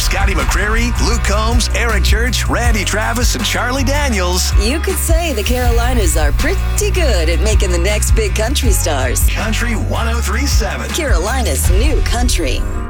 Scotty McCreery, Luke Combs, Eric Church, Randy Travis, and Charlie Daniels. You could say the Carolinas are pretty good at making the next big country stars. Country 103.7. Carolina's new country.